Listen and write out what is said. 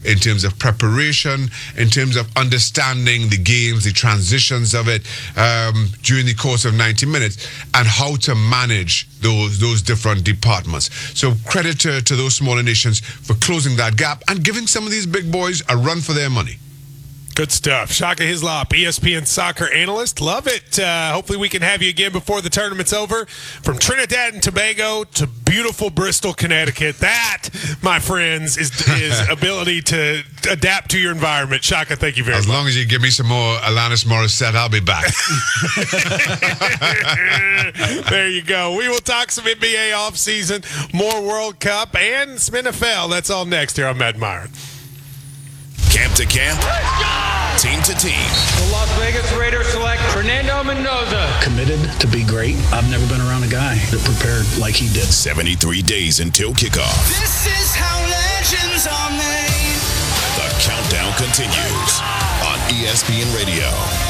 in terms of preparation, in terms of understanding the games, the transitions of it during the course of 90 minutes, and how to manage those different departments. So credit to those smaller nations for closing that gap and giving some of these big boys a run for their money. Good stuff. Shaka Hislop, ESPN soccer analyst. Love it. Hopefully we can have you again before the tournament's over. From Trinidad and Tobago to beautiful Bristol, Connecticut. That, my friends, is ability to adapt to your environment. Shaka, thank you very much. As long as you give me some more Alanis Morissette, I'll be back. There you go. We will talk some NBA offseason, more World Cup, and some NFL. That's all next here on Matt Myron. Camp to camp, team to team. The Las Vegas Raiders select Fernando Mendoza. Committed to be great. I've never been around a guy that prepared like he did. 73 days until kickoff. This is how legends are made. The countdown continues on ESPN Radio.